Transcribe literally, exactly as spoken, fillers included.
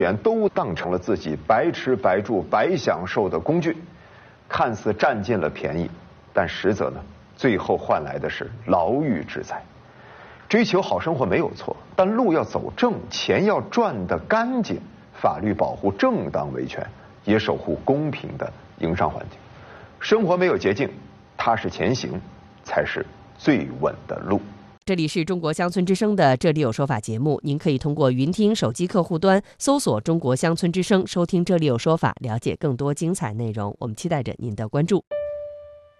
员都当成了自己白吃白住白享受的工具，看似占尽了便宜，但实则呢，最后换来的是牢狱之灾。追求好生活没有错，但路要走正，钱要赚得干净，法律保护正当维权，也守护公平的营商环境。生活没有捷径，踏实前行才是最稳的路。 这里是中国乡村之声的这里有说法节目，您可以通过云听手机客户端搜索中国乡村之声，收听这里有说法，了解更多精彩内容。我们期待着您的关注。